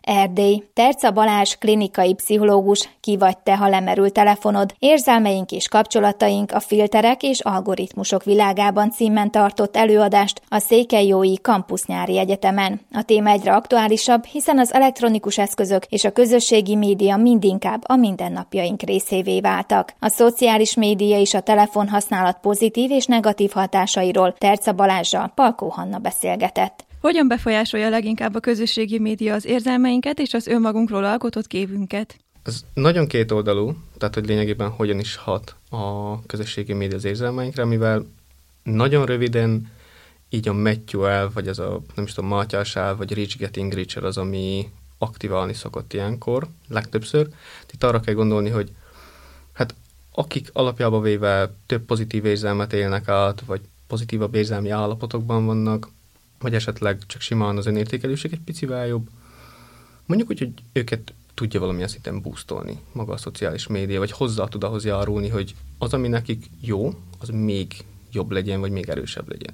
Erdély. Terca Balázs, klinikai pszichológus. Ki vagy te, ha lemerül telefonod? Érzelmeink és kapcsolataink a filterek és algoritmusok világában címen tartott előadást a Székelyjói Campus Nyári Egyetemen. A téma egyre aktuálisabb, hiszen az elektronikus eszközök és a közösségi média mindinkább a mindennapjaink részévé váltak. A szociális média és a telefonhasználat pozitív és negatív hatásairól Terca Balázssal Palkó Hanna beszélgetett. Hogyan befolyásolja leginkább a közösségi média az érzelmeinket és az önmagunkról alkotott képünket? Ez nagyon kétoldalú, tehát hogy lényegében hogyan is hat a közösségi média az érzelmeinkre, mivel nagyon röviden így a Matthew elv, vagy ez a, nem is tudom, Mátyás elv, vagy Rich Getting Richer az, ami aktiválni szokott ilyenkor, legtöbbször. Itt arra kell gondolni, hogy hát akik alapjába véve több pozitív érzelmet élnek át, vagy pozitívabb érzelmi állapotokban vannak, vagy esetleg csak simán az önértékelőség egy picivel jobb. Mondjuk úgy, hogy őket tudja valamilyen szinten boostolni maga a szociális média, vagy hozzá tud ahhoz járulni, hogy az, ami nekik jó, az még jobb legyen, vagy még erősebb legyen.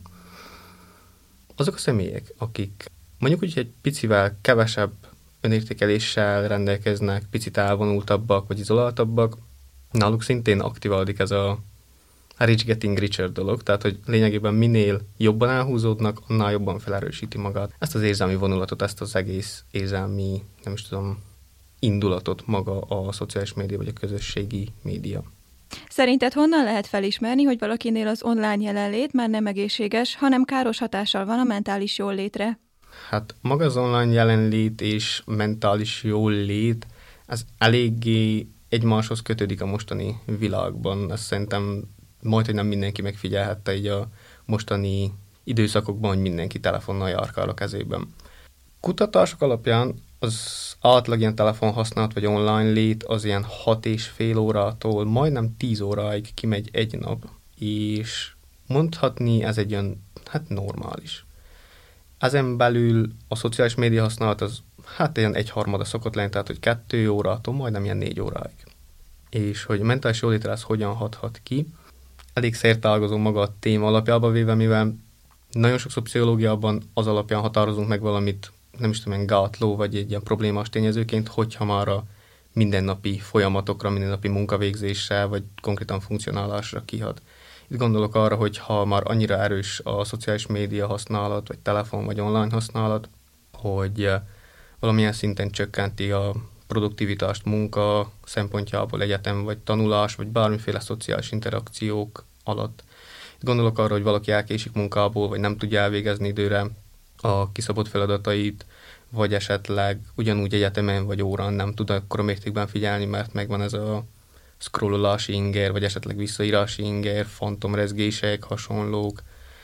Azok a személyek, akik mondjuk úgy, hogy egy picivel kevesebb önértékeléssel rendelkeznek, picit elvonultabbak, vagy izoláltabbak, náluk szintén aktiválódik ez a Rich Getting Richer dolog, tehát hogy lényegében minél jobban elhúzódnak, annál jobban felerősíti magát. Ezt az érzelmi vonulatot, ezt az egész érzelmi, nem is tudom, indulatot maga a szociális média vagy a közösségi média. Szerinted honnan lehet felismerni, hogy valakinél az online jelenlét már nem egészséges, hanem káros hatással van a mentális jóllétre? Hát maga az online jelenlét és mentális jólét, ez eléggé egymáshoz kötődik a mostani világban. Ezt szerintem majdhogy nem mindenki megfigyelhette így a mostani időszakokban, hogy mindenki telefonnal járkál a kezében. Kutatások alapján az átlag ilyen telefonhasználat vagy online lét az ilyen 6,5 órától majdnem 10 óráig kimegy egy nap, és mondhatni ez egy olyan, hát normális. Ezen belül a szociális média használat az hát ilyen 1/3 szokott lenni, tehát hogy 2 órától majdnem ilyen 4 óráig. És hogy mentális jólétre ez hogyan hathat ki, elég szerteágazó maga a téma alapjába véve, mivel nagyon sokszor pszichológiában az alapján határozunk meg valamit, nem is tudom, gátló, vagy egy ilyen problémás tényezőként, hogyha már a mindennapi folyamatokra, mindennapi munkavégzésre, vagy konkrétan funkcionálásra kihat. Itt gondolok arra, hogy ha már annyira erős a szociális média használat, vagy telefon, vagy online használat, hogy valamilyen szinten csökkenti a produktivitást munka szempontjából, egyetem, vagy tanulás, vagy bármiféle szociális interakciók alatt. Itt gondolok arra, hogy valaki elkésik munkából, vagy nem tudja elvégezni időre a kiszabott feladatait, vagy esetleg ugyanúgy egyetemen vagy órán nem tud akkora mértékben figyelni, mert megvan ez a scrollolási inger, vagy esetleg visszaírási inger, fantomrezgések, hasonlók.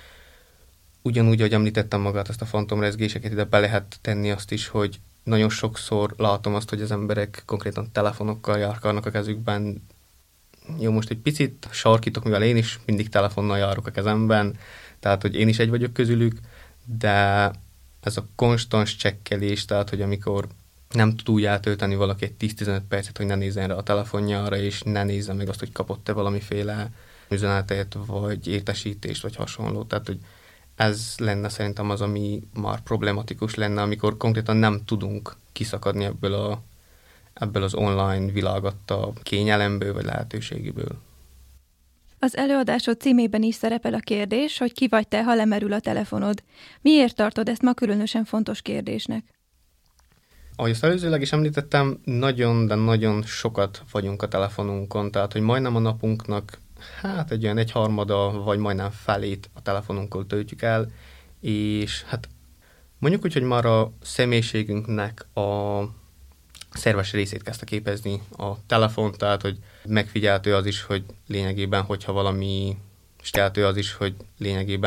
Ugyanúgy, ahogy említettem magát, ezt a fantomrezgéseket ide be lehet tenni azt is, hogy nagyon sokszor látom azt, hogy az emberek konkrétan telefonokkal járkálnak a kezükben. Jó, most egy picit sarkítok, mivel én is mindig telefonnal járok a kezemben, tehát, hogy én is egy vagyok közülük, de ez a konstans csekkelés, tehát, hogy amikor nem tud úgy eltölteni valaki egy 10-15 percet, hogy ne nézzen rá a telefonjára, és ne nézzen meg azt, hogy kapott-e valamiféle üzenetet, vagy értesítést, vagy hasonló. Tehát, hogy ez lenne szerintem az, ami már problematikus lenne, amikor konkrétan nem tudunk kiszakadni ebből az online világ adta kényelemből, vagy lehetőségéből. Az előadásod címében is szerepel a kérdés, hogy ki vagy te, ha lemerül a telefonod. Miért tartod ezt ma különösen fontos kérdésnek? Ahogy azt előzőleg is említettem, nagyon, de nagyon sokat vagyunk a telefonunkon, tehát hogy majdnem a napunknak hát egy olyan 1/3 vagy majdnem felét a telefonunkon töltjük el, és hát mondjuk úgy, hogy már a személyiségünknek a szerves részét kezdte képezni a telefon, tehát hogy megfigyelhető az is, hogy lényegében, hogyha valami, és az is, hogy lényegében